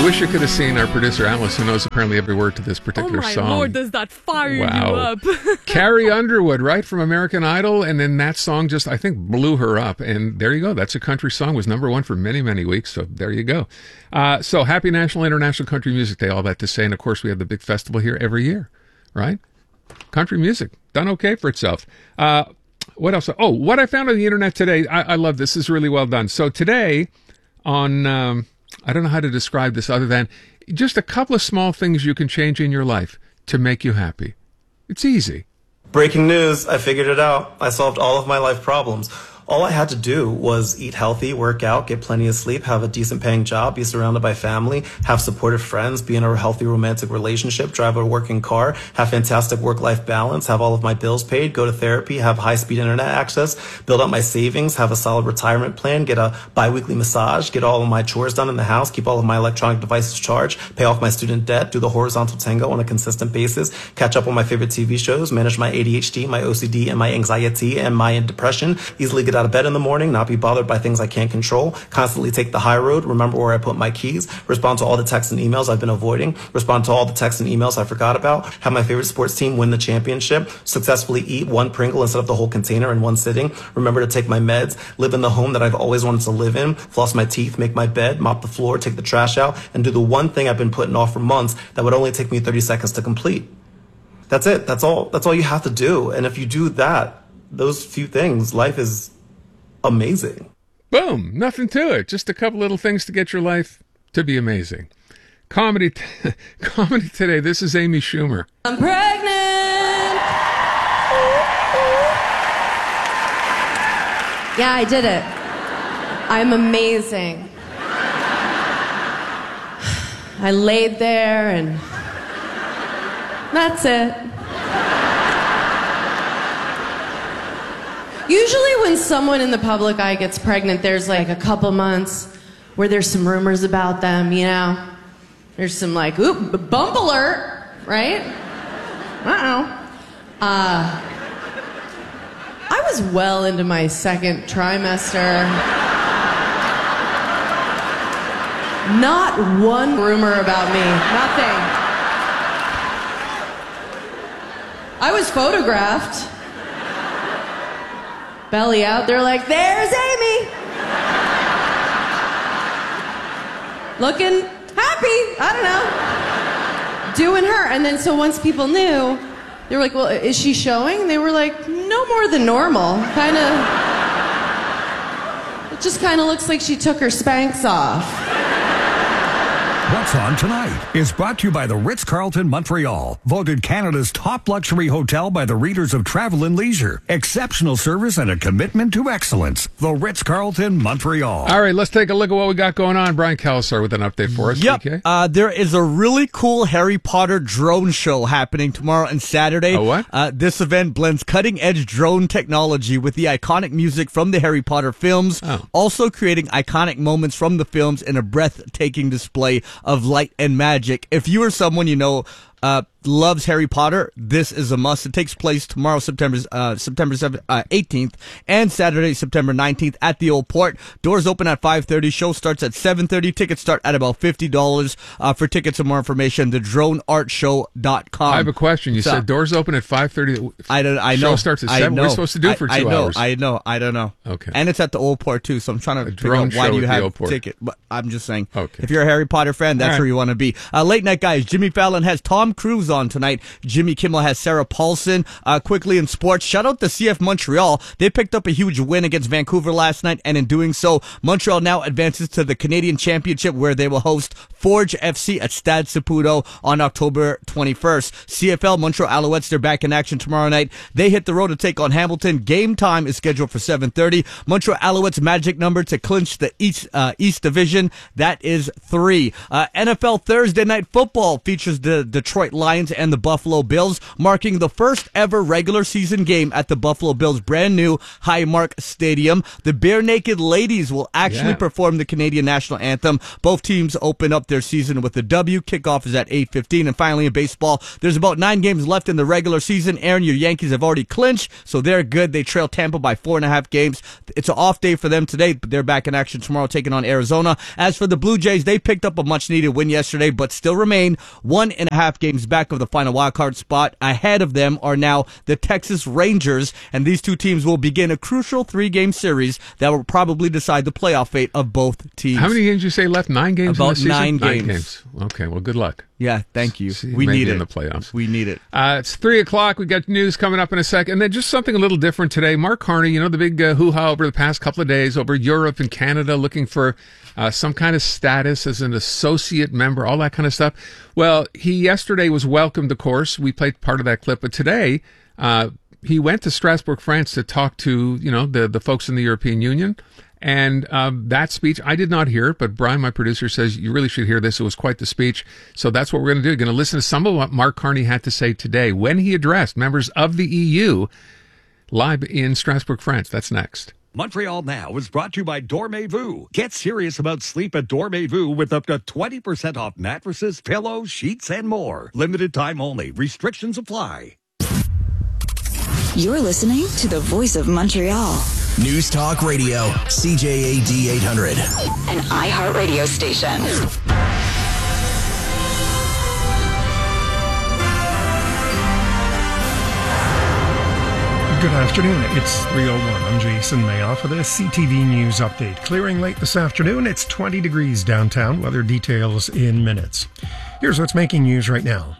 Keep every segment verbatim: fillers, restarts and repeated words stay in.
wish you could have seen our producer Alice, who knows apparently every word to this particular oh my song. Lord, does that fire wow. you up? Carrie Underwood, right, from American Idol, and then that song just, I think, blew her up. And there you go. That's a country song. Was number one for many, many weeks. So there you go. Uh, so happy National International Country Music Day, all that to say. And, of course, we have the big festival here every year, right? Country music, done okay for itself. Uh, what else? Oh, what I found on the internet today, I, I love this. This is really well done. So today on... Um, I don't know how to describe this other than just a couple of small things you can change in your life to make you happy. It's easy. Breaking news, I figured it out. I solved all of my life problems. All I had to do was eat healthy, work out, get plenty of sleep, have a decent paying job, be surrounded by family, have supportive friends, be in a healthy romantic relationship, drive a working car, have fantastic work-life balance, have all of my bills paid, go to therapy, have high-speed internet access, build up my savings, have a solid retirement plan, get a bi-weekly massage, get all of my chores done in the house, keep all of my electronic devices charged, pay off my student debt, do the horizontal tango on a consistent basis, catch up on my favorite T V shows, manage my A D H D, my O C D, and my anxiety and my depression, easily get out of bed in the morning, not be bothered by things I can't control, constantly take the high road, remember where I put my keys, respond to all the texts and emails I've been avoiding, respond to all the texts and emails I forgot about, have my favorite sports team win the championship, successfully eat one Pringle instead of the whole container in one sitting, remember to take my meds, live in the home that I've always wanted to live in, floss my teeth, make my bed, mop the floor, take the trash out, and do the one thing I've been putting off for months that would only take me thirty seconds to complete. That's it. That's all. That's all you have to do. And if you do that, those few things, life is amazing. Boom. Nothing to it. Just a couple little things to get your life to be amazing. Comedy, t- comedy today. This is Amy Schumer. I'm pregnant. Yeah, I did it. I'm amazing. I laid there and that's it. Usually when someone in the public eye gets pregnant, there's like a couple months where there's some rumors about them, you know? There's some like, oop, b- bump alert, right? Uh-oh. Uh, I was well into my second trimester. Not one rumor about me, nothing. I was photographed. Belly out, they're like, there's Amy! Looking happy, I don't know. Doing her. And then so once people knew, they were like, well, is she showing? And they were like, no more than normal. Kind of, it just kind of looks like she took her Spanx off. What's On Tonight is brought to you by the Ritz-Carlton Montreal, voted Canada's top luxury hotel by the readers of Travel and Leisure. Exceptional service and a commitment to excellence. The Ritz-Carlton Montreal. All right, let's take a look at what we got going on. Brian Calsar with an update for us. Yep. Okay. Uh, there is a really cool Harry Potter drone show happening tomorrow and Saturday. A what? Uh, this event blends cutting-edge drone technology with the iconic music from the Harry Potter films, Oh. also creating iconic moments from the films in a breathtaking display of light and magic. If you are someone you know uh, loves Harry Potter, this is a must. It takes place tomorrow, September uh, September seventh, uh, eighteenth, and Saturday, September nineteenth at the Old Port. Doors open at five thirty. Show starts at seven thirty. Tickets start at about fifty dollars. Uh, for tickets and more information, the drone art show dot com. I have a question. You So- said doors open at five thirty. I don't. I Show know. starts at I seven. What are know. you supposed to do I- for two I know, hours? I know. I don't know. Okay. And it's at the Old Port too, so I'm trying to figure drone out why show do you at the have Old Port. ticket. But I'm just saying. Okay. If you're a Harry Potter fan, that's All right. where you want to be. Uh, late night guys. Jimmy Fallon has Tom Cruise on tonight. Jimmy Kimmel has Sarah Paulson. Uh, quickly in sports, shout out to C F Montreal. They picked up a huge win against Vancouver last night, and in doing so, Montreal now advances to the Canadian Championship, where they will host Forge F C at Stade Saputo on October twenty-first. C F L Montreal Alouettes, they're back in action tomorrow night. They hit the road to take on Hamilton. Game time is scheduled for seven thirty. Montreal Alouettes magic number to clinch the East uh, East Division, that is three. Uh, N F L Thursday Night Football features the Detroit Detroit Lions and the Buffalo Bills, marking the first ever regular season game at the Buffalo Bills' brand new Highmark Stadium. The Bare Naked Ladies will actually Yeah. perform the Canadian national anthem. Both teams open up their season with a W. Kickoff is at eight fifteen. And finally in baseball, there's about nine games left in the regular season. Aaron, your Yankees have already clinched, so they're good. They trail Tampa by four and a half games. It's an off day for them today, but they're back in action tomorrow taking on Arizona. As for the Blue Jays, they picked up a much-needed win yesterday, but still remain one and a half games back of the final wildcard spot. Ahead of them are now the Texas Rangers, and these two teams will begin a crucial three-game series that will probably decide the playoff fate of both teams. How many games did you say left? Nine games About in the season? nine Nine games. Okay, well, good luck. Yeah, thank you. See, we maybe need it in the playoffs. We need it. Uh, it's three o'clock. We got news coming up in a second. And then just something a little different today. Mark Carney, you know, the big uh, hoo-ha over the past couple of days over Europe and Canada looking for uh, some kind of status as an associate member, all that kind of stuff. Well, he yesterday was welcomed, of course. We played part of that clip. But today, uh, he went to Strasbourg, France to talk to, you know, the, the folks in the European Union. And um, that speech, I did not hear it, but Brian, my producer, says you really should hear this. It was quite the speech. So that's what we're going to do. We're going to listen to some of what Mark Carney had to say today when he addressed members of the E U live in Strasbourg, France. That's next. Montreal Now is brought to you by Dormez-vous. Get serious about sleep at Dormez-vous with up to twenty percent off mattresses, pillows, sheets, and more. Limited time only. Restrictions apply. You're listening to the Voice of Montreal. News Talk Radio, C J A D eight hundred. An iHeartRadio station. Good afternoon. It's three oh one. I'm Jason Mayoff for the C T V News Update. Clearing late this afternoon. It's twenty degrees downtown. Weather details in minutes. Here's what's making news right now.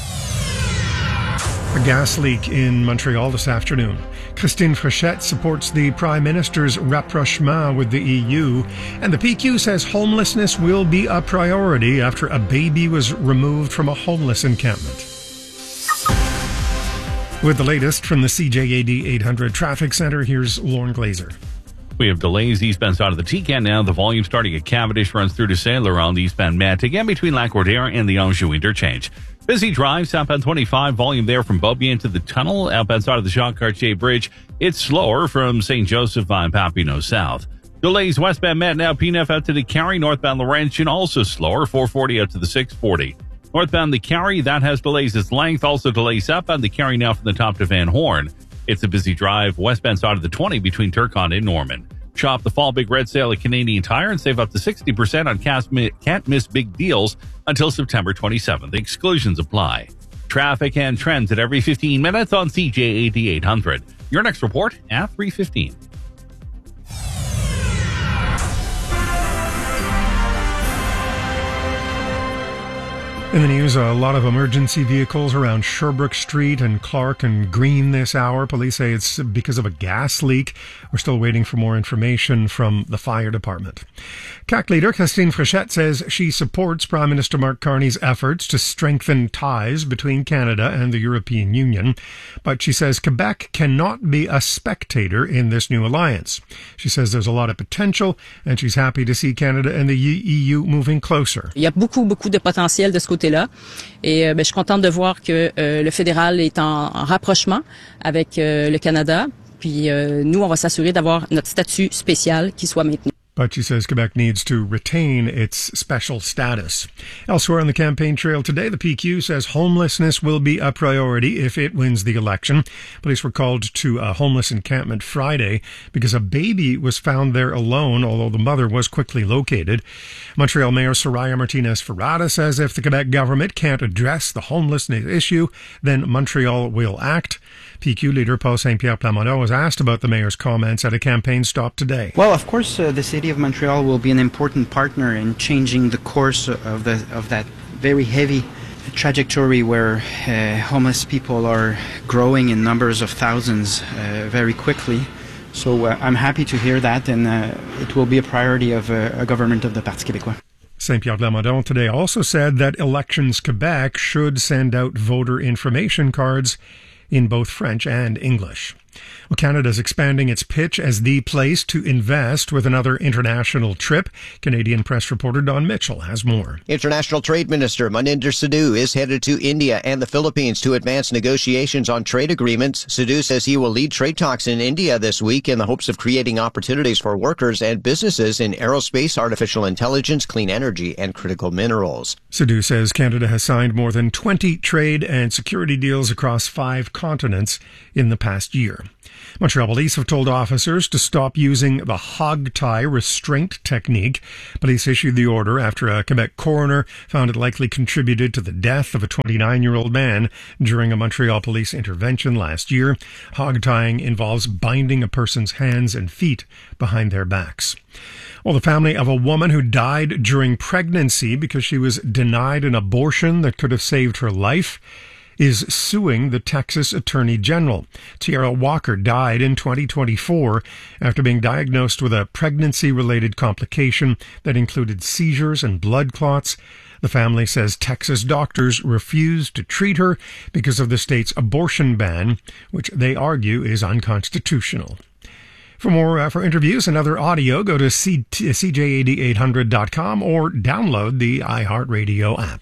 A gas leak in Montreal this afternoon. Christine Frechette supports the Prime Minister's rapprochement with the E U, and the P Q says homelessness will be a priority after a baby was removed from a homeless encampment. With the latest from the C J A D eight hundred Traffic Center, here's Lauren Glazer. We have delays eastbound side of the T C A N now. The volume starting at Cavendish runs through to Saint Laurent, the eastbound Matt, again between Lac-Roder and the Anjou interchange. Busy drive, southbound twenty-five, volume there from Beaubien to the tunnel. Outbound side of the Jacques-Cartier Bridge, it's slower from Saint Joseph by Papineau South. Delays westbound Matt now, P N F out to the Carry, northbound Laurentian also slower, four forty out to the six forty. Northbound the Carry, that has delays its length, also delays southbound the Carry now from the top to Van Horn. It's a busy drive westbound side of the twenty between Turcotte and Norman. Shop the Fall Big Red Sale at Canadian Tire and save up to sixty percent on can't miss big deals until September twenty-seventh. Exclusions apply. Traffic and trends at every fifteen minutes on C J A D eight hundred. Your next report at three fifteen. In the news, a lot of emergency vehicles around Sherbrooke Street and Clark and Green this hour. Police say it's because of a gas leak. We're still waiting for more information from the fire department. C A C leader Christine Frechette says she supports Prime Minister Mark Carney's efforts to strengthen ties between Canada and the European Union, but she says Quebec cannot be a spectator in this new alliance. She says there's a lot of potential, and she's happy to see Canada and the E U moving closer. Il y a beaucoup, beaucoup de potentiel de ce côté-là. Et euh, ben, je suis contente de voir que euh, le fédéral est en, en rapprochement avec euh, le Canada. Puis euh, nous, on va s'assurer d'avoir notre statut spécial qui soit maintenu. But she says Quebec needs to retain its special status. Elsewhere on the campaign trail today, the P Q says homelessness will be a priority if it wins the election. Police were called to a homeless encampment Friday because a baby was found there alone, although the mother was quickly located. Montreal Mayor Soraya Martinez-Ferrada says if the Quebec government can't address the homelessness issue, then Montreal will act. P Q leader Paul Saint-Pierre Plamondon was asked about the mayor's comments at a campaign stop today. Well, of course, uh, the city of Montreal will be an important partner in changing the course of the of that very heavy trajectory where uh, homeless people are growing in numbers of thousands uh, very quickly. So uh, I'm happy to hear that, and uh, it will be a priority of uh, a government of the Parti québécois. Saint-Pierre Plamondon today also said that Elections Quebec should send out voter information cards in both French and English. Well, Canada's expanding its pitch as the place to invest with another international trip. Canadian press reporter Don Mitchell has more. International Trade Minister Maninder Sidhu is headed to India and the Philippines to advance negotiations on trade agreements. Sidhu says he will lead trade talks in India this week in the hopes of creating opportunities for workers and businesses in aerospace, artificial intelligence, clean energy, and critical minerals. Sidhu says Canada has signed more than twenty trade and security deals across five continents in the past year. Montreal police have told officers to stop using the hog tie restraint technique. Police issued the order after a Quebec coroner found it likely contributed to the death of a twenty-nine-year-old man during a Montreal police intervention last year. Hog tying involves binding a person's hands and feet behind their backs. Well, the family of a woman who died during pregnancy because she was denied an abortion that could have saved her life is suing the Texas Attorney General. Tiara Walker died in twenty twenty-four after being diagnosed with a pregnancy-related complication that included seizures and blood clots. The family says Texas doctors refused to treat her because of the state's abortion ban, which they argue is unconstitutional. For more uh, for interviews and other audio, go to C J A D eight hundred dot com or download the iHeartRadio app.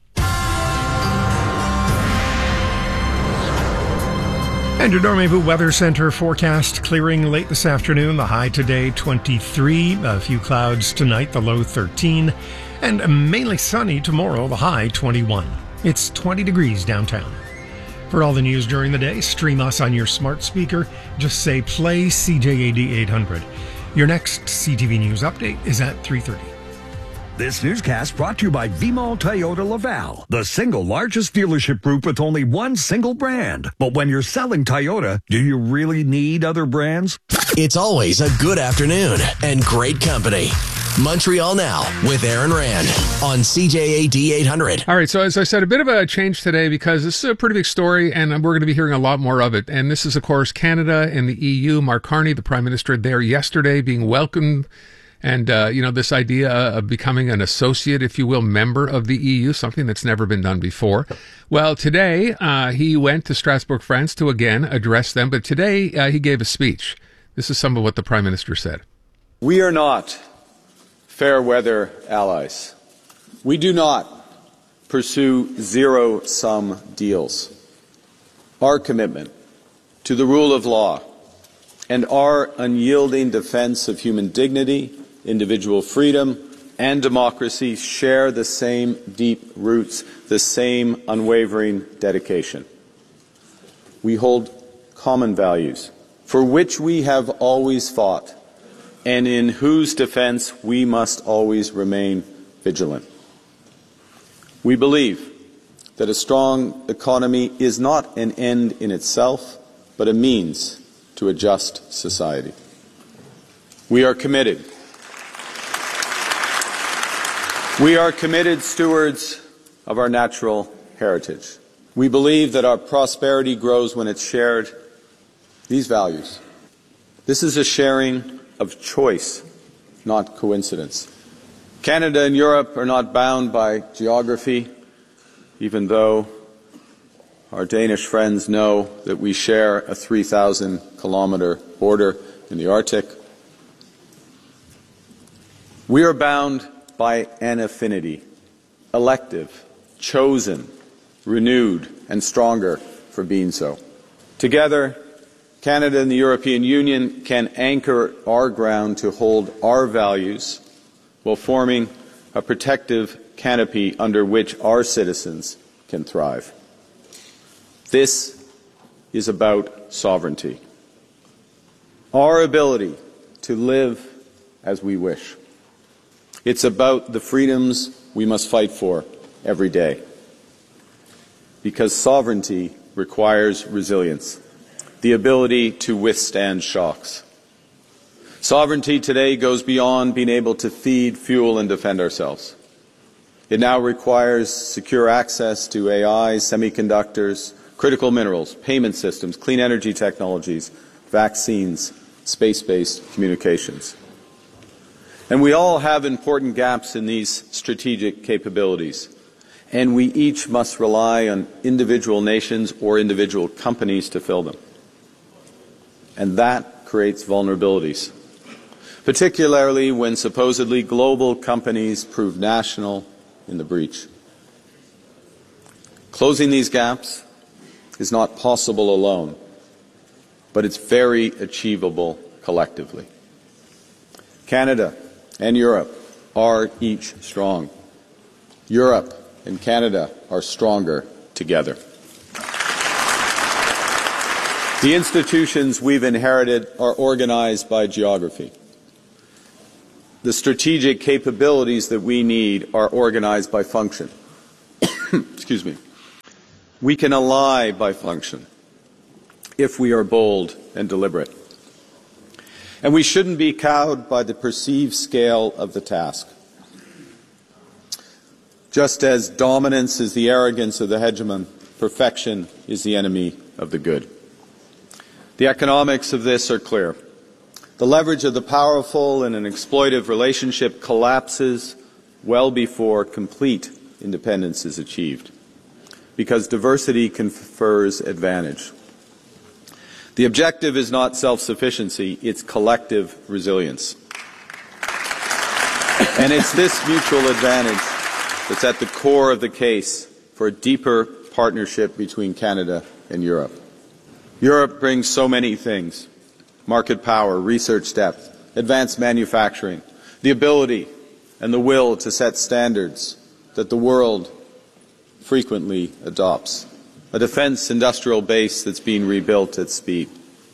And your Dormez-vous Weather Center forecast clearing late this afternoon. The high today, twenty-three. A few clouds tonight, the low thirteen. And mainly sunny tomorrow, the high twenty-one. It's twenty degrees downtown. For all the news during the day, stream us on your smart speaker. Just say play C J A D eight hundred. Your next C T V News update is at three thirty. This newscast brought to you by V-Mall Toyota Laval, the single largest dealership group with only one single brand. But when you're selling Toyota, do you really need other brands? It's always a good afternoon and great company. Montreal Now with Aaron Rand on C J A D eight hundred. All right, so as I said, a bit of a change today because this is a pretty big story and we're going to be hearing a lot more of it. And this is, of course, Canada and the E U. Mark Carney, the Prime Minister there yesterday, being welcomed. And, uh, you know, this idea of becoming an associate, if you will, member of the E U, something that's never been done before. Well, today uh, he went to Strasbourg, France to again address them. But today uh, he gave a speech. This is some of what the Prime Minister said. We are not fair weather allies. We do not pursue zero-sum deals. Our commitment to the rule of law and our unyielding defense of human dignity, individual freedom, and democracy share the same deep roots, the same unwavering dedication. We hold common values for which we have always fought and in whose defense we must always remain vigilant. We believe that a strong economy is not an end in itself, but a means to a just society. We are committed. We are committed stewards of our natural heritage. We believe that our prosperity grows when it's shared. These values. This is a sharing of choice, not coincidence. Canada and Europe are not bound by geography, even though our Danish friends know that we share a three thousand kilometer border in the Arctic. We are bound by an affinity, elective, chosen, renewed, and stronger for being so. Together, Canada and the European Union can anchor our ground to hold our values while forming a protective canopy under which our citizens can thrive. This is about sovereignty, our ability to live as we wish. It's about the freedoms we must fight for every day. Because sovereignty requires resilience, the ability to withstand shocks. Sovereignty today goes beyond being able to feed, fuel, and defend ourselves. It now requires secure access to A I, semiconductors, critical minerals, payment systems, clean energy technologies, vaccines, space-based communications. And we all have important gaps in these strategic capabilities, and we each must rely on individual nations or individual companies to fill them. and that creates vulnerabilities, particularly when supposedly global companies prove national in the breach. Closing these gaps is not possible alone, but it's very achievable collectively. Canada and Europe are each strong. Europe and Canada are stronger together. The institutions we've inherited are organized by geography. The strategic capabilities that we need are organized by function. Excuse me. We can ally by function if we are bold and deliberate. And we shouldn't be cowed by the perceived scale of the task. Just as dominance is the arrogance of the hegemon, perfection is the enemy of the good. The economics of this are clear. The leverage of the powerful in an exploitive relationship collapses well before complete independence is achieved, because diversity confers advantage. The objective is not self-sufficiency, it's collective resilience. And it's this mutual advantage that's at the core of the case for a deeper partnership between Canada and Europe. Europe brings so many things: market power, research depth, advanced manufacturing, the ability and the will to set standards that the world frequently adopts, a defense industrial base that's being rebuilt at speed.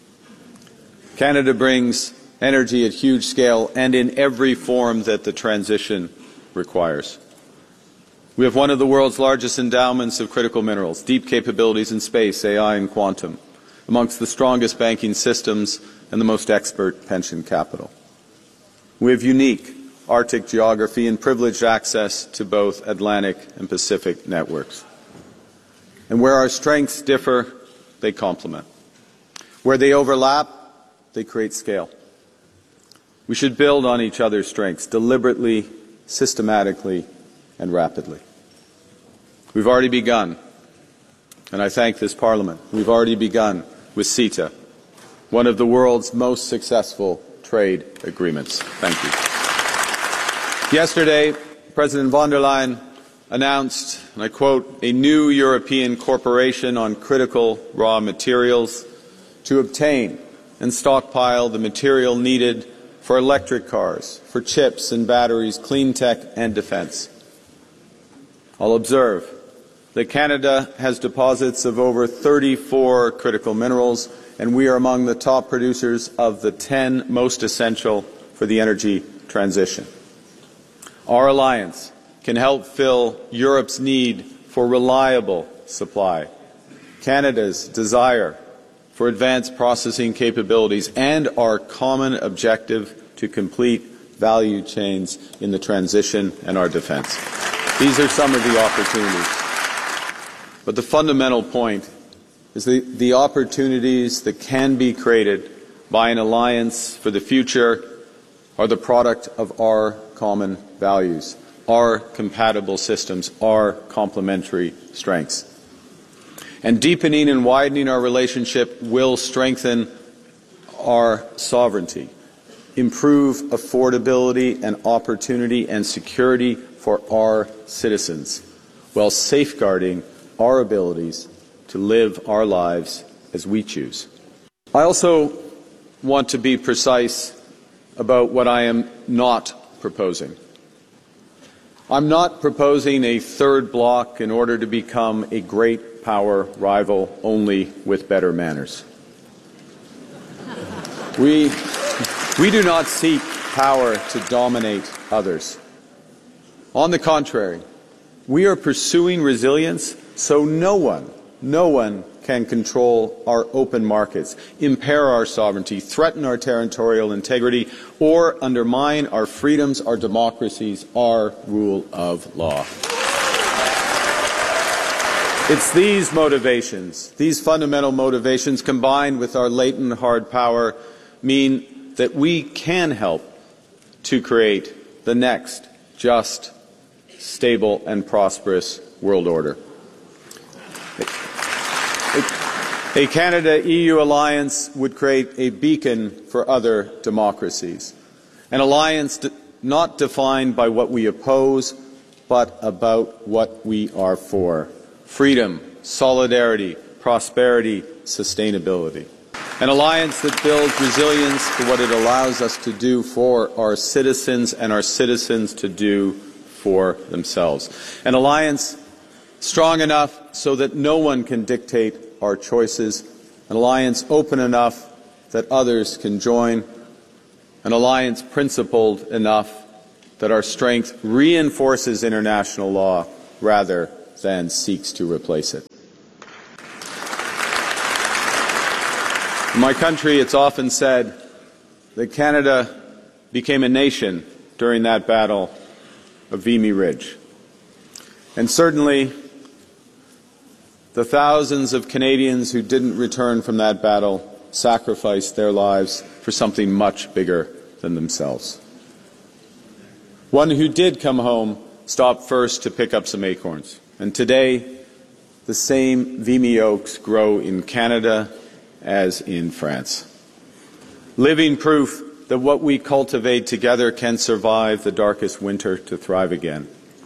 Canada brings energy at huge scale and in every form that the transition requires. We have one of the world's largest endowments of critical minerals, deep capabilities in space, A I and quantum, amongst the strongest banking systems and the most expert pension capital. We have unique Arctic geography and privileged access to both Atlantic and Pacific networks. And where our strengths differ, they complement. Where they overlap, they create scale. We should build on each other's strengths deliberately, systematically, and rapidly. We've already begun, and I thank this Parliament. We've already begun with CETA, one of the world's most successful trade agreements. Thank you. Yesterday, President von der Leyen announced, and I quote, a new European corporation on critical raw materials to obtain and stockpile the material needed for electric cars, for chips and batteries, clean tech and defense. I'll observe that Canada has deposits of over thirty-four critical minerals, and we are among the top producers of the ten most essential for the energy transition. Our alliance can help fill Europe's need for reliable supply, Canada's desire for advanced processing capabilities, and our common objective to complete value chains in the transition and our defense. These are some of the opportunities. But the fundamental point is the, the opportunities that can be created by an alliance for the future are the product of our common values, our compatible systems, our complementary strengths. And deepening and widening our relationship will strengthen our sovereignty, improve affordability and opportunity and security for our citizens, while safeguarding our abilities to live our lives as we choose. I also want to be precise about what I am not proposing. I'm not proposing a third bloc in order to become a great power rival only with better manners. We, we do not seek power to dominate others. On the contrary, we are pursuing resilience so no one, no one can control our open markets, impair our sovereignty, threaten our territorial integrity, or undermine our freedoms, our democracies, our rule of law. It's these motivations, these fundamental motivations, combined with our latent hard power, mean that we can help to create the next just, stable, and prosperous world order. It, it, A Canada-E U alliance would create a beacon for other democracies. An alliance de- not defined by what we oppose, but about what we are for. Freedom, solidarity, prosperity, sustainability. An alliance that builds resilience to what it allows us to do for our citizens and our citizens to do for themselves. An alliance strong enough so that no one can dictate our choices. An alliance open enough that others can join. An alliance principled enough that our strength reinforces international law rather than seeks to replace it. In my country, it's often said that Canada became a nation during that battle of Vimy Ridge. And certainly, the thousands of Canadians who didn't return from that battle sacrificed their lives for something much bigger than themselves. One who did come home stopped first to pick up some acorns. And today, the same Vimy oaks grow in Canada as in France. Living proof that what we cultivate together can survive the darkest winter to thrive again.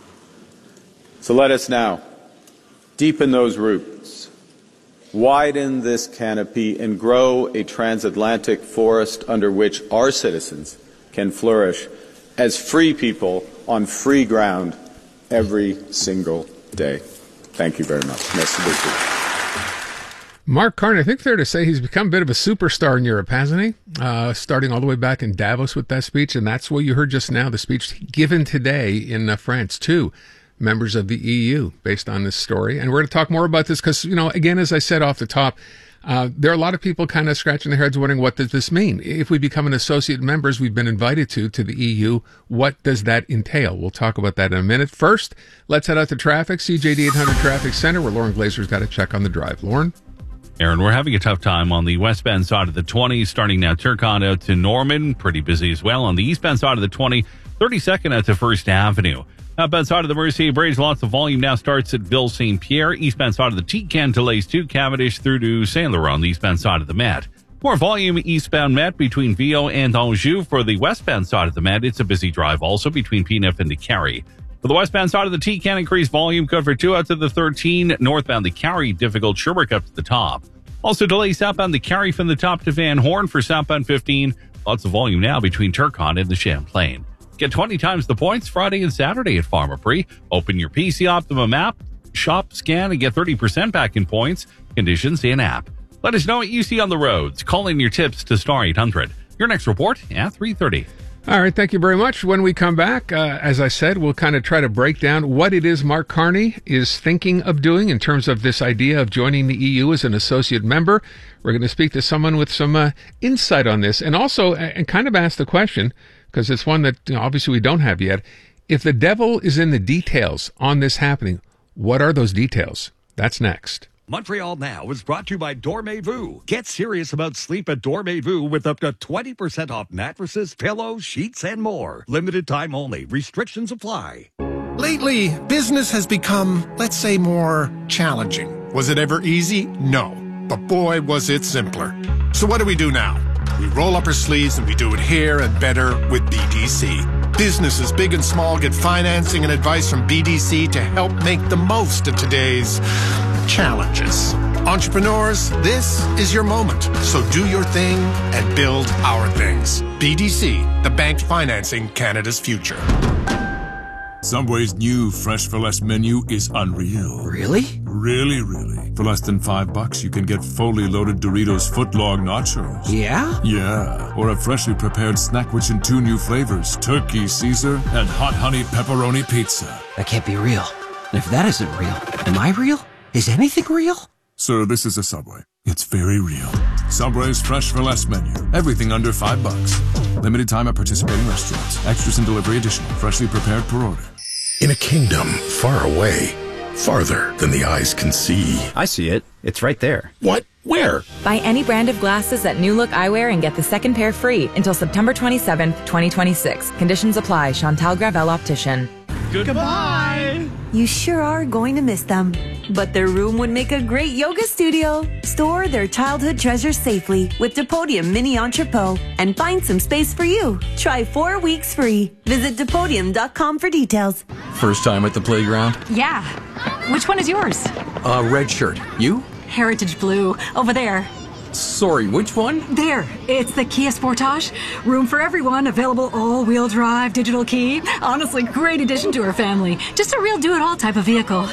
So let us now deepen those roots, widen this canopy, and grow a transatlantic forest under which our citizens can flourish as free people on free ground every single day. Thank you very much. Merci beaucoup. Mark Carney, I think fair to say he's become a bit of a superstar in Europe, hasn't he? Uh, starting all the way back in Davos with that speech, and that's what you heard just now, the speech given today in uh, France, too. Members of the E U based on this story. And we're going to talk more about this because, you know, again, as I said off the top, uh, there are a lot of people kind of scratching their heads wondering, what does this mean? If we become an associate member, as we've been invited to, to the E U, what does that entail? We'll talk about that in a minute. First, let's head out to traffic. C J D eight hundred Traffic Center, where Lauren Glazer's got a check on the drive. Lauren? Aaron, we're having a tough time on the westbound side of the twenty, starting now Turcotte out to Norman. Pretty busy as well. On the eastbound side of the twenty, thirty-second out to First Avenue. Outbound side of the Mercier Bridge, lots of volume now starts at Ville Saint Pierre. Eastbound side of the T-Can delays to Cavendish through to Saint Laurent on the eastbound side of the Met. More volume eastbound Met between Viau and Anjou. For the westbound side of the Met, it's a busy drive also between P N F and the Carry. For the westbound side of the T-Can, increased volume, good for two out to the thirteen. Northbound the Carry, difficult Sherbrooke up to the top. Also delays southbound the Carry from the top to Van Horn for southbound fifteen. Lots of volume now between Turcotte and the Champlain. Get twenty times the points Friday and Saturday at Pharmaprix. Open your P C Optimum app, shop, scan, and get thirty percent back in points. Conditions in app. Let us know what you see on the roads. Call in your tips to Star eight hundred. Your next report at three thirty. All right, thank you very much. When we come back, uh, as I said, we'll kind of try to break down what it is Mark Carney is thinking of doing in terms of this idea of joining the E U as an associate member. We're going to speak to someone with some uh, insight on this, and also uh, and kind of ask the question, because it's one that, you know, obviously we don't have yet. If the devil is in the details on this happening, what are those details? That's next. Montreal Now is brought to you by Dormez-vous. Get serious about sleep at Dormez-vous with up to twenty percent off mattresses, pillows, sheets, and more. Limited time only. Restrictions apply. Lately, business has become, let's say, more challenging. Was it ever easy? No. But boy, was it simpler. So what do we do now? We roll up our sleeves and we do it here and better with B D C. Businesses big and small get financing and advice from B D C to help make the most of today's challenges. Entrepreneurs, this is your moment. So do your thing and build our things. B D C, the bank financing Canada's future. Subway's new Fresh for Less menu is unreal. Really? Really, really. For less than five bucks, you can get fully loaded Doritos footlong nachos. Yeah? Yeah. Or a freshly prepared snack which in two new flavors, turkey Caesar and hot honey pepperoni pizza. That can't be real. And if that isn't real, am I real? Is anything real? Sir, this is a Subway. It's very real. Subway's Fresh for Less menu. Everything under five bucks. Limited time at participating restaurants. Extras and delivery additional. Freshly prepared per order. In a kingdom far away, farther than the eyes can see. I see it. It's right there. What? Where? Buy any brand of glasses at New Look Eyewear and get the second pair free until September twenty-seventh, twenty twenty-six. Conditions apply. Chantal Gravel Optician. Goodbye. You sure are going to miss them. but their room would make a great yoga studio. Store their childhood treasures safely with Depodium Mini Entrepot and find some space for you. Try four weeks free. Visit Depodium dot com for details. First time at the playground? Yeah. Which one is yours? Uh, red shirt. You? Heritage Blue. Over there. Sorry, which one? There. It's the Kia Sportage. Room for everyone. Available all-wheel drive, digital key. Honestly, great addition to our family. Just a real do-it-all type of vehicle.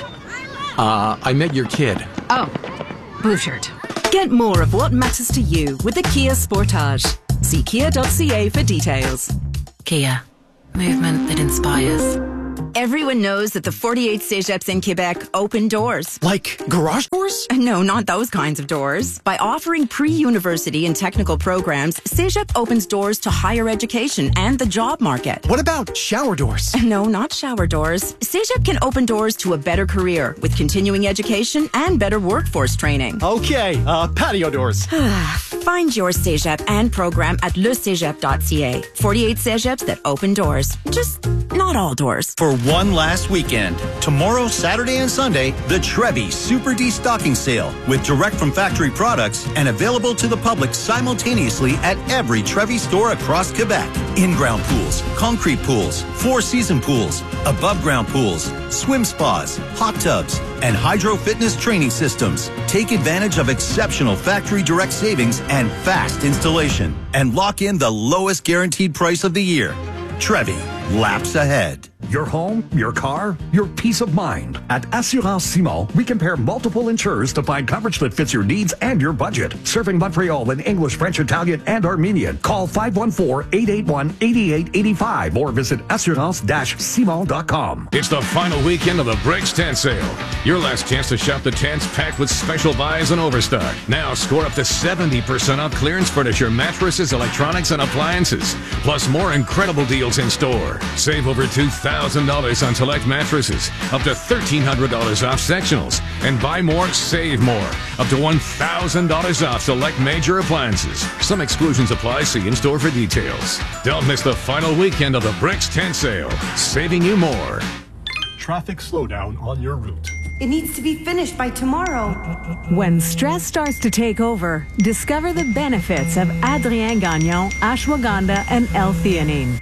Uh, I met your kid. Oh, blue shirt. Get more of what matters to you with the Kia Sportage. See kia dot c a for details. Kia. Movement that inspires. Everyone knows that the forty-eight cégeps in Quebec open doors. Like garage doors? No, not those kinds of doors. By offering pre-university and technical programs, Cégep opens doors to higher education and the job market. What about shower doors? No, not shower doors. Cégep can open doors to a better career with continuing education and better workforce training. Okay, uh, patio doors. Find your Cégep and program at le cégep dot c a. forty-eight Cégeps that open doors. Just not all doors. For one last weekend, tomorrow, Saturday and Sunday, the Trevi Super Destocking Sale with direct from factory products and available to the public simultaneously at every Trevi store across Quebec. In-ground pools, concrete pools, four-season pools, above-ground pools, swim spas, hot tubs, and hydro fitness training systems. Take advantage of exceptional factory direct savings and fast installation and lock in the lowest guaranteed price of the year. Trevi, laps ahead. Your home, your car, your peace of mind. At Assurance Simon, we compare multiple insurers to find coverage that fits your needs and your budget. Serving Montreal in English, French, Italian, and Armenian. Call five one four, eight eight one, eight eight eight five or visit assurance dash simon dot com. It's the final weekend of the Bricks Tent Sale. Your last chance to shop the tents packed with special buys and overstock. Now score up to seventy percent off clearance furniture, mattresses, electronics, and appliances. Plus more incredible deals in store. Save over two thousand dollars one thousand dollars on select mattresses, up to thirteen hundred dollars off sectionals, and buy more, save more, up to one thousand dollars off select major appliances. Some exclusions apply. See in-store for details. Don't miss the final weekend of the Bricks Tent Sale, saving you more. Traffic slowdown on your route. It needs to be finished by tomorrow. When stress starts to take over, discover the benefits of Adrien Gagnon, ashwagandha, and L-theanine.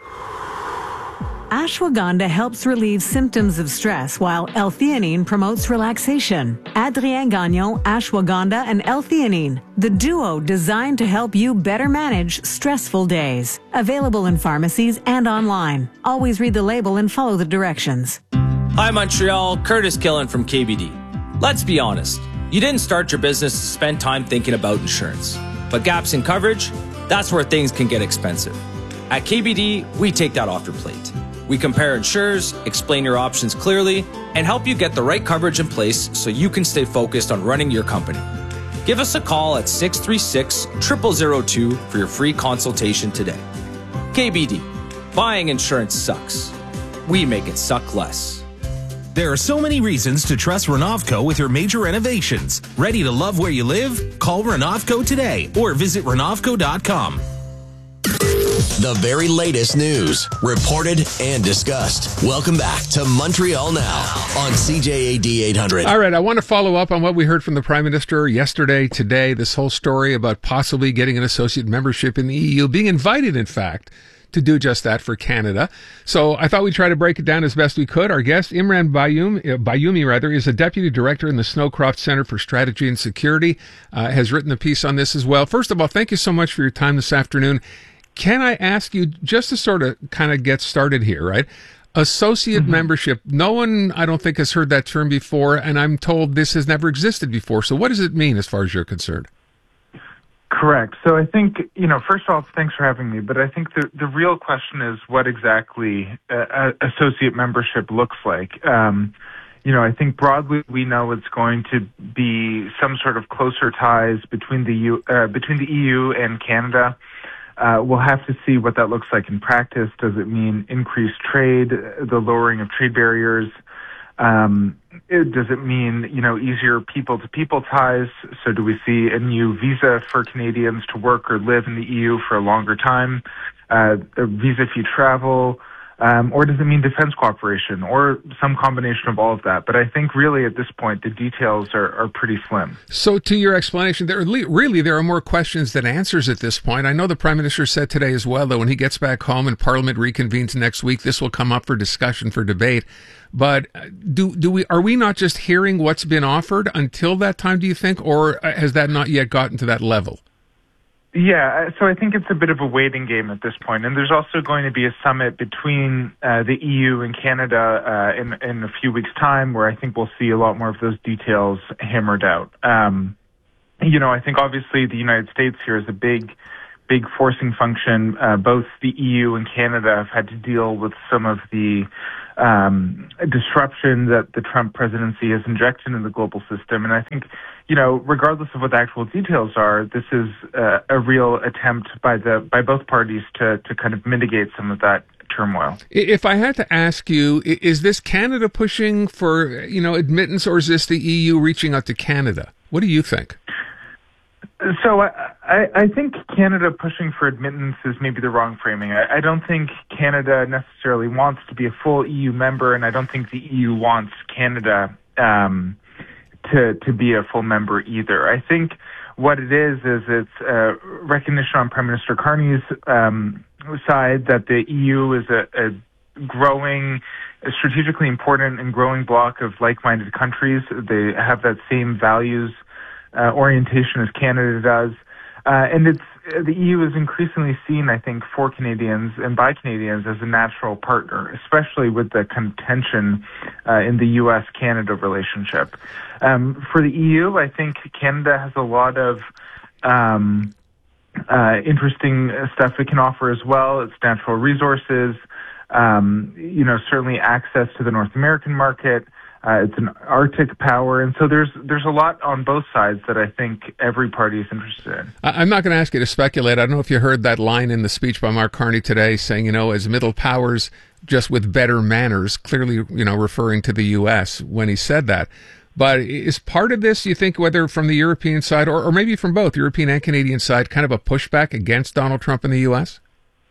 Ashwagandha helps relieve symptoms of stress, while L-theanine promotes relaxation. Adrien Gagnon, ashwagandha, and L-theanine, the duo designed to help you better manage stressful days. Available in pharmacies and online. Always read the label and follow the directions. Hi Montreal, Curtis Killen from K B D. Let's be honest, you didn't start your business to spend time thinking about insurance. But gaps in coverage, that's where things can get expensive. At K B D, we take that off your plate. We compare insurers, explain your options clearly, and help you get the right coverage in place so you can stay focused on running your company. Give us a call at six three six, zero zero zero two for your free consultation today. K B D, buying insurance sucks. We make it suck less. There are so many reasons to trust Renovco with your major renovations. Ready to love where you live? Call Renovco today or visit renovco dot com. The very latest news, reported and discussed. Welcome back to Montreal Now on C J A D eight hundred. All right, I want to follow up on what we heard from the Prime Minister yesterday, today, this whole story about possibly getting an associate membership in the E U, being invited, in fact, to do just that for Canada. So I thought we'd try to break it down as best we could. Our guest, Imran Bayoumi, uh, Bayoumi rather, is a deputy director in the Snowcroft Center for Strategy and Security, uh, has written a piece on this as well. First of all, thank you so much for your time this afternoon. Can I ask you, just to sort of kind of get started here, right? Associate mm-hmm. membership. No one, I don't think, has heard that term before, and I'm told this has never existed before. So what does it mean as far as you're concerned? Correct. So I think, you know, first of all, thanks for having me, but I think the, the real question is what exactly uh, associate membership looks like. Um, you know, I think broadly we know it's going to be some sort of closer ties between the U, uh, between the E U and Canada. Uh, we'll have to see what that looks like in practice. Does it mean increased trade, the lowering of trade barriers? Um, it, does it mean, you know, easier people-to-people ties? So do we see a new visa for Canadians to work or live in the E U for a longer time? Uh, a visa-free travel? Um, or does it mean defense cooperation, or some combination of all of that? But I think really at this point, the details are, are pretty slim. So to your explanation, there are le- really there are more questions than answers at this point. I know the Prime Minister said today as well that when he gets back home and Parliament reconvenes next week, this will come up for discussion, for debate. But do do we are we not just hearing what's been offered until that time, do you think, or has that not yet gotten to that level? Yeah, so I think it's a bit of a waiting game at this point. And there's also going to be a summit between uh, the E U and Canada uh, in, in a few weeks' time, where I think we'll see a lot more of those details hammered out. Um, you know, I think obviously the United States here is a big, big forcing function. Uh, both the E U and Canada have had to deal with some of the um, disruption that the Trump presidency has injected in the global system. And I think, you know, regardless of what the actual details are, this is uh, a real attempt by the by both parties to to kind of mitigate some of that turmoil. If I had to ask you, is this Canada pushing for, you know, admittance, or is this the E U reaching out to Canada? What do you think? So I, I, I think Canada pushing for admittance is maybe the wrong framing. I, I don't think Canada necessarily wants to be a full E U member, and I don't think the E U wants Canada um, to to be a full member either. I think what it is is it's uh, recognition on Prime Minister Carney's um, side that the E U is a, a growing, a strategically important and growing bloc of like-minded countries. They have that same values Uh, orientation as Canada does. Uh, and it's the E U is increasingly seen, I think, for Canadians and by Canadians as a natural partner, especially with the kind of tension uh, in the U S Canada relationship. Um, for the E U, I think Canada has a lot of um, uh, interesting stuff it can offer as well. It's natural resources, um, you know, certainly access to the North American market. Uh, it's an Arctic power, and so there's there's a lot on both sides that I think every party is interested in. I'm not going to ask you to speculate. I don't know if you heard that line in the speech by Mark Carney today saying, you know, as middle powers, just with better manners, clearly, you know, referring to the U S when he said that. But is part of this, you think, whether from the European side or, or maybe from both, European and Canadian side, kind of a pushback against Donald Trump in the U S?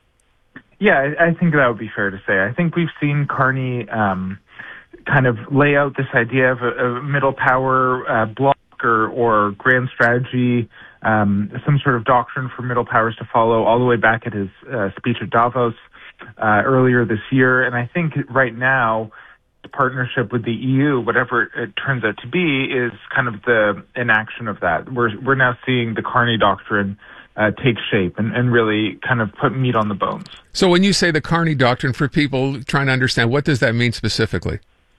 Yeah, I, I think that would be fair to say. I think we've seen Carney um, kind of lay out this idea of a, a middle power uh, bloc or, or grand strategy, um, some sort of doctrine for middle powers to follow, all the way back at his uh, speech at Davos uh, earlier this year. And I think right now, the partnership with the E U, whatever it turns out to be, is kind of the inaction of that. We're we're now seeing the Carney doctrine Uh, take shape and, and really kind of put meat on the bones. So when you say the Carney doctrine, for people trying to understand, what does that mean specifically?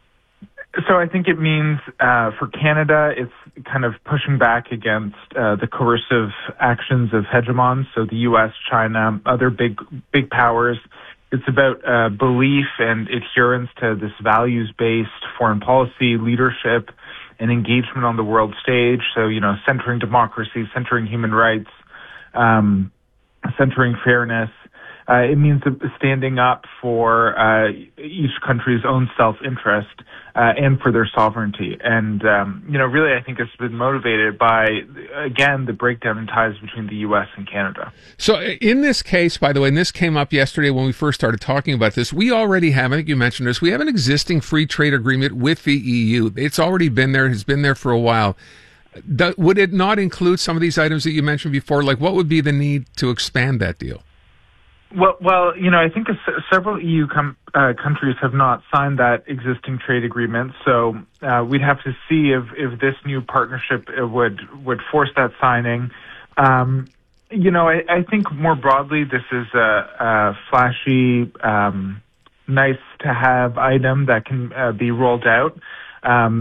So I think it means uh, for Canada, it's kind of pushing back against uh, the coercive actions of hegemons, so the U S, China, other big big powers. It's about uh, belief and adherence to this values-based foreign policy, leadership, and engagement on the world stage. So, you know, centering democracy, centering human rights, Um, centering fairness. Uh, it means standing up for uh, each country's own self-interest uh, and for their sovereignty. And, um, you know, really, I think it's been motivated by, again, the breakdown in ties between the U S and Canada. So in this case, by the way, and this came up yesterday when we first started talking about this, we already have, I think you mentioned this, we have an existing free trade agreement with the E U. It's already been there, has been there for a while. Do, would it not include some of these items that you mentioned before? Like, what would be the need to expand that deal? Well, well, you know, I think a, several E U com- uh, countries have not signed that existing trade agreement, so uh, we'd have to see if, if this new partnership would would force that signing. Um, you know, I, I think more broadly, this is a, a flashy, um, nice-to-have item that can uh, be rolled out. Um,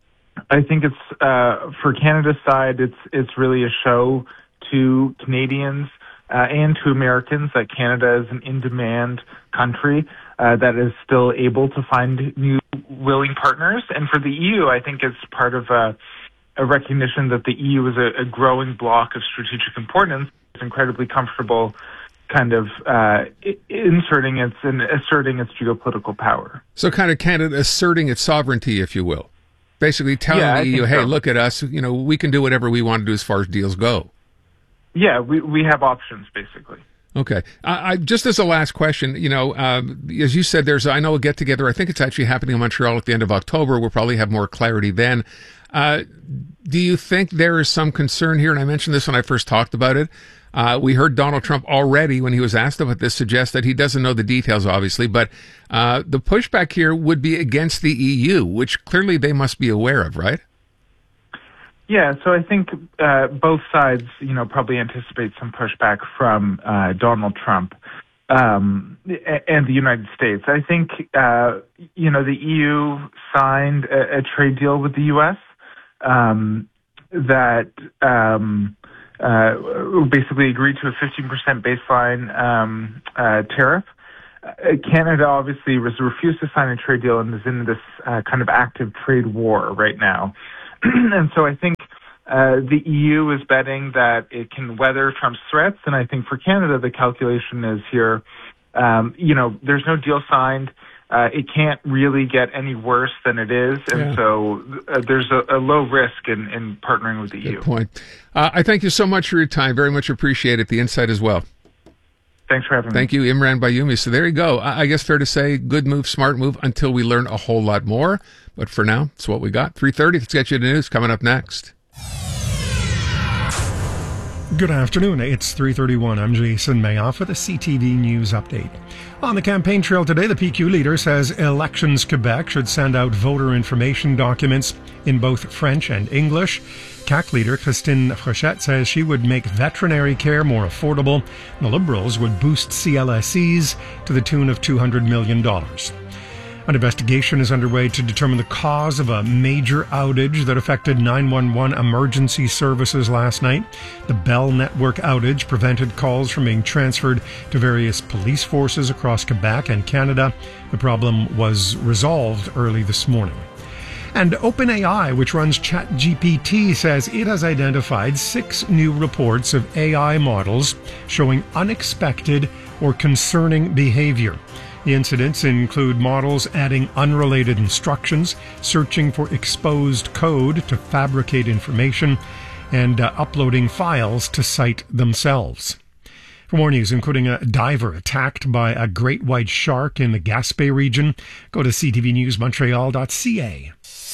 I think it's uh, for Canada's side, it's it's really a show to Canadians uh, and to Americans that Canada is an in-demand country uh, that is still able to find new willing partners. And for the E U, I think it's part of a, a recognition that the E U is a, a growing bloc of strategic importance. It's incredibly comfortable kind of uh, inserting its and asserting its geopolitical power. So kind of Canada asserting its sovereignty, if you will. Basically telling yeah, the E U, hey, so. look at us, you know, we can do whatever we want to do as far as deals go. Yeah, we we have options, basically. Okay. I, I, just as a last question, you know, uh, as you said, there's, I know, a get-together. I think it's actually happening in Montreal at the end of October. We'll probably have more clarity then. Uh, do you think there is some concern here? And I mentioned this when I first talked about it. Uh, we heard Donald Trump already, when he was asked about this, suggest that he doesn't know the details, obviously, but uh, the pushback here would be against the E U, which clearly they must be aware of, right? Yeah, so I think uh, both sides, you know, probably anticipate some pushback from uh, Donald Trump um, and the United States. I think, uh, you know, the E U signed a, a trade deal with the U S um, that um, uh, basically agreed to a fifteen percent baseline um, uh, tariff. Uh, Canada obviously was refused to sign a trade deal and is in this uh, kind of active trade war right now. And so I think uh, the E U is betting that it can weather Trump's threats. And I think for Canada, the calculation is here, um, you know, there's no deal signed. Uh, it can't really get any worse than it is. And yeah. so uh, there's a, a low risk in, in partnering with the Good E U. Point. Uh, I thank you so much for your time. Very much appreciate it. The insight as well. Thanks for having Thank me. Thank you, Imran Bayoumi. So there you go. I guess fair to say, good move, smart move, until we learn a whole lot more. But for now, it's what we got. three thirty, let's get you the news coming up next. Good afternoon. It's three thirty-one. I'm Jason Mayoff with a C T V News update. On the campaign trail today, the P Q leader says Elections Quebec should send out voter information documents in both French and English. C A C leader Christine Frochette says she would make veterinary care more affordable. The Liberals would boost C L S Es to the tune of two hundred million dollars. An investigation is underway to determine the cause of a major outage that affected nine one one emergency services last night. The Bell network outage prevented calls from being transferred to various police forces across Quebec and Canada. The problem was resolved early this morning. And OpenAI, which runs ChatGPT, says it has identified six new reports of A I models showing unexpected or concerning behavior. The incidents include models adding unrelated instructions, searching for exposed code to fabricate information, and uh, uploading files to cite themselves. For more news, including a diver attacked by a great white shark in the Gaspé region, go to c t v news montreal dot c a.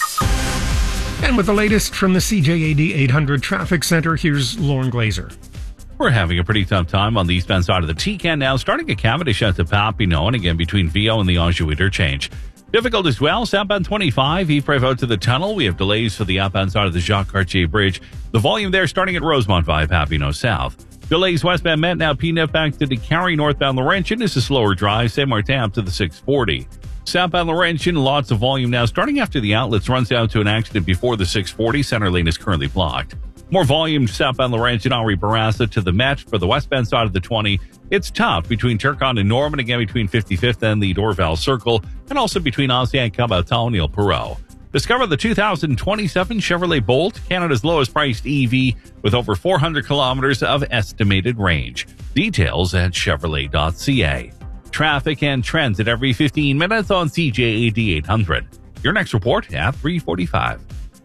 And with the latest from the C J A D eight hundred Traffic Center, here's Lauren Glazer. We're having a pretty tough time on the eastbound side of the T C A N now, starting at Cavendish out to Papineau, and again between Viau and the Anjou interchange. Difficult as well, southbound twenty-five, Yves out to the tunnel. We have delays for the outbound side of the Jacques Cartier Bridge. The volume there starting at Rosemont via Papineau South. Delays westbound Met, now P N F back to DeCarry, northbound Laurentian is a slower drive, Saint Martin up to the six forty. Southbound Laurentian, lots of volume now, starting after the outlets, runs down to an accident before the six forty. Center lane is currently blocked. More volume southbound Laurentian, Henri Bourassa to the Met. For the westbound side of the twenty, it's tough between Turcotte and Norman, again between fifty-fifth and the Dorval Circle, and also between Ancien Caboton and Ile Perrot. Discover the two thousand twenty-seven Chevrolet Bolt, Canada's lowest priced E V with over four hundred kilometers of estimated range. Details at chevrolet dot c a. Traffic and trends at every fifteen minutes on C J A D eight hundred. Your next report at three forty-five.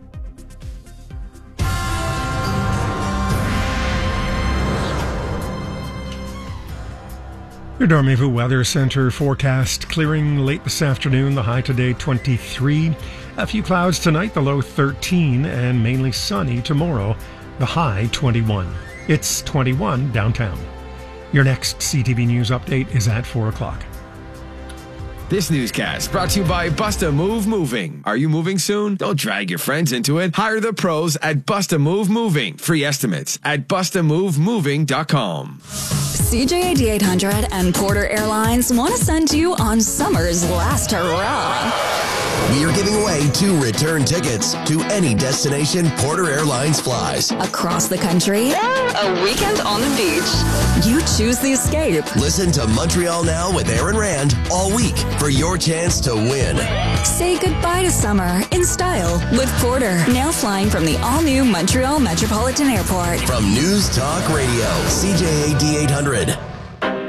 Your Dormez-vous Weather Center forecast clearing late this afternoon, the high today twenty-three. A few clouds tonight, the low thirteen, and mainly sunny tomorrow, the high twenty-one. It's twenty-one downtown. Your next C T V News update is at four o'clock. This newscast brought to you by Busta Move Moving. Are you moving soon? Don't drag your friends into it. Hire the pros at Busta Move Moving. Free estimates at busta move moving dot com. C J A D eight hundred and Porter Airlines want to send you on summer's last hurrah. We are giving away two return tickets to any destination Porter Airlines flies. Across the country, a weekend on the beach. You choose the escape. Listen to Montreal Now with Aaron Rand all week for your chance to win. Say goodbye to summer in style with Porter. Now flying from the all-new Montreal Metropolitan Airport. From News Talk Radio, C J A D eight hundred.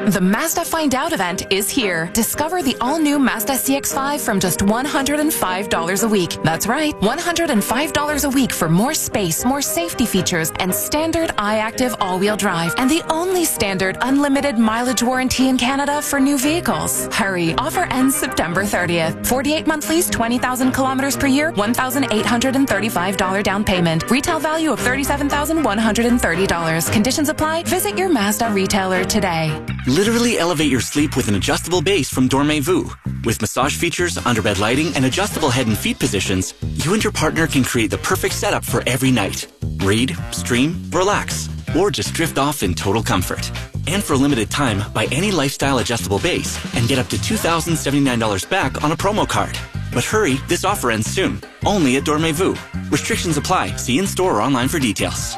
The Mazda Find Out event is here. Discover the all-new Mazda C X five from just one hundred five dollars a week. That's right, one hundred five dollars a week for more space, more safety features, and standard iActive all-wheel drive. And the only standard unlimited mileage warranty in Canada for new vehicles. Hurry, offer ends September thirtieth. forty-eight month lease, twenty thousand kilometers per year, one thousand eight hundred thirty-five dollars down payment. Retail value of thirty-seven thousand one hundred thirty dollars. Conditions apply. Visit your Mazda retailer today. Literally elevate your sleep with an adjustable base from Dormez-vous. With massage features, underbed lighting, and adjustable head and feet positions, you and your partner can create the perfect setup for every night. Read, stream, relax, or just drift off in total comfort. And for a limited time, buy any lifestyle adjustable base and get up to two thousand seventy-nine dollars back on a promo card. But hurry, this offer ends soon. Only at Dormez-vous. Restrictions apply. See in-store or online for details.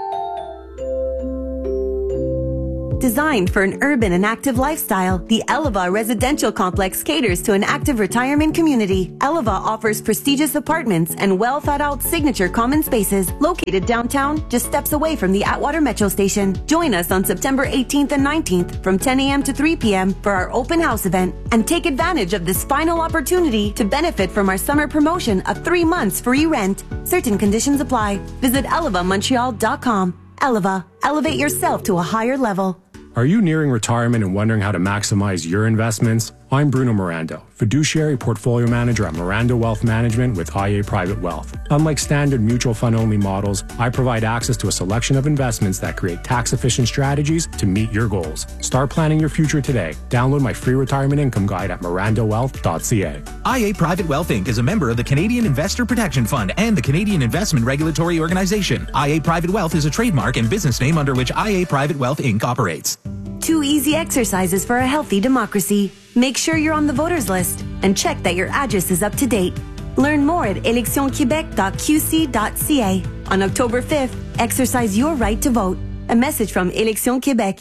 Designed for an urban and active lifestyle, the Eleva Residential Complex caters to an active retirement community. Eleva offers prestigious apartments and well-thought-out signature common spaces located downtown, just steps away from the Atwater Metro Station. Join us on September eighteenth and nineteenth from ten a.m. to three p.m. for our open house event, and take advantage of this final opportunity to benefit from our summer promotion of three months free rent. Certain conditions apply. Visit eleva montreal dot com. Eleva, elevate yourself to a higher level. Are you nearing retirement and wondering how to maximize your investments? I'm Bruno Mirando, fiduciary portfolio manager at Mirando Wealth Management with I A Private Wealth. Unlike standard mutual fund only models, I provide access to a selection of investments that create tax-efficient strategies to meet your goals. Start planning your future today. Download my free retirement income guide at mirando wealth dot c a. I A Private Wealth Incorporated is a member of the Canadian Investor Protection Fund and the Canadian Investment Regulatory Organization. I A Private Wealth is a trademark and business name under which I A Private Wealth Incorporated operates. Two easy exercises for a healthy democracy. Make sure you're on the voters list and check that your address is up to date. Learn more at elections quebec dot q c dot c a. On October fifth, exercise your right to vote. A message from Élections Québec.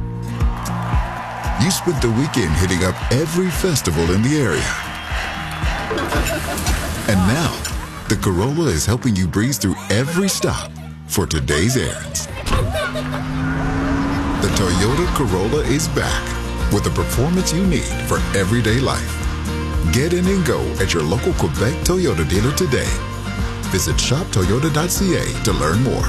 You spent the weekend hitting up every festival in the area. And now, the Corolla is helping you breeze through every stop for today's errands. The Toyota Corolla is back with the performance you need for everyday life. Get in and go at your local Quebec Toyota dealer today. Visit shop toyota dot c a to learn more.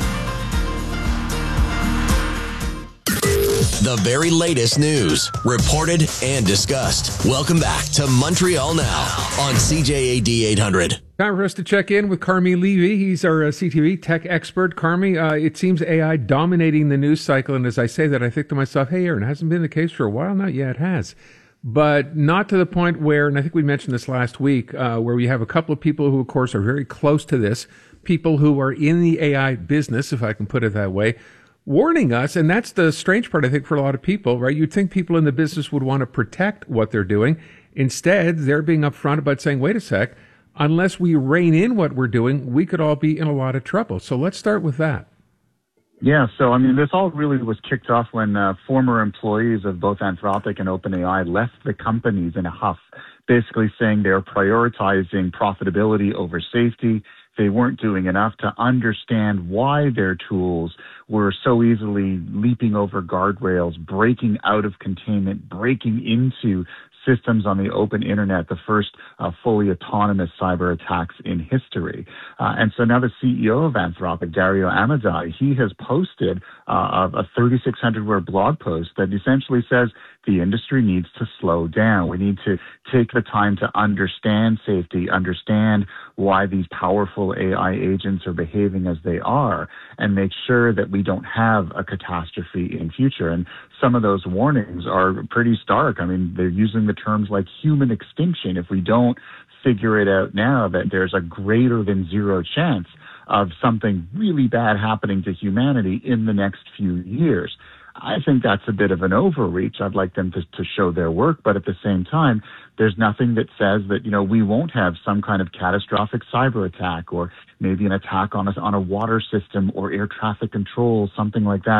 The very latest news, reported and discussed. Welcome back to Montreal Now on C J A D eight hundred. Time for us to check in with Carmi Levy. He's our uh, C T V tech expert. Carmi, uh, it seems A I dominating the news cycle. And as I say that, I think to myself, hey, Aaron, it hasn't been the case for a while now. Yeah, it has. But not to the point where, and I think we mentioned this last week, uh, where we have a couple of people who, of course, are very close to this, people who are in the A I business, if I can put it that way, warning us. And that's the strange part, I think, for a lot of people, right? You'd think people in the business would want to protect what they're doing. Instead, they're being upfront about saying, wait a sec, unless we rein in what we're doing, we could all be in a lot of trouble. So let's start with that. Yeah, so I mean, this all really was kicked off when uh, former employees of both Anthropic and OpenAI left the companies in a huff, basically saying they were prioritizing profitability over safety. They weren't doing enough to understand why their tools were so easily leaping over guardrails, breaking out of containment, breaking into systems on the open internet, the first uh, fully autonomous cyber attacks in history. Uh, and so now the C E O of Anthropic, Dario Amodei, he has posted uh, a thirty-six hundred word blog post that essentially says the industry needs to slow down. We need to take the time to understand safety, understand why these powerful A I agents are behaving as they are, and make sure that we don't have a catastrophe in future. And some of those warnings are pretty stark. I mean, they're using the terms like human extinction. If we don't figure it out now, that there's a greater than zero chance of something really bad happening to humanity in the next few years. I think that's a bit of an overreach. I'd like them to, to show their work, but at the same time, there's nothing that says that, you know, we won't have some kind of catastrophic cyber attack or maybe an attack on a, on a water system or air traffic control, something like that,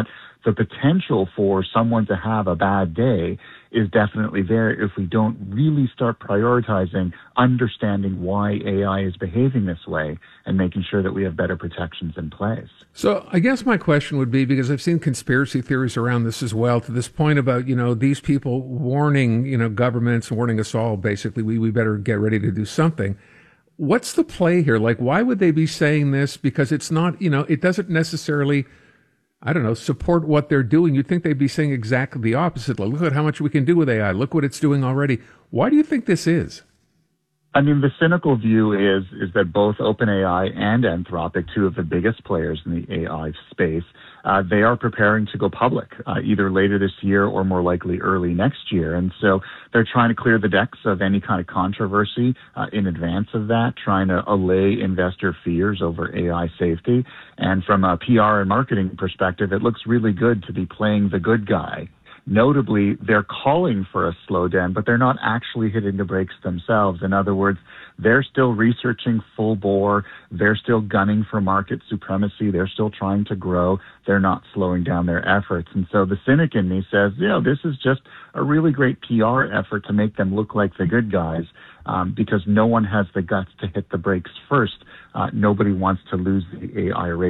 the potential for someone to have a bad day is definitely there if we don't really start prioritizing understanding why A I is behaving this way and making sure that we have better protections in place. So I guess my question would be, because I've seen conspiracy theories around this as well, to this point about, you know, these people warning, you know, governments, warning us all, basically, we, we better get ready to do something. What's the play here? Like, why would they be saying this? Because it's not, you know, it doesn't necessarily, I don't know, support what they're doing. You'd think they'd be saying exactly the opposite. Like, look at how much we can do with A I. Look what it's doing already. Why do you think this is? I mean, the cynical view is is that both OpenAI and Anthropic, two of the biggest players in the A I space, uh, they are preparing to go public, uh, either later this year or more likely early next year. And so they're trying to clear the decks of any kind of controversy uh, in advance of that, trying to allay investor fears over A I safety. And from a P R and marketing perspective, it looks really good to be playing the good guy. Notably, they're calling for a slowdown, but they're not actually hitting the brakes themselves. In other words, they're still researching full bore. They're still gunning for market supremacy. They're still trying to grow. They're not slowing down their efforts. And so the cynic in me says, you know, this is just a really great P R effort to make them look like the good guys, um, because no one has the guts to hit the brakes first. Uh, nobody wants to lose the A I race.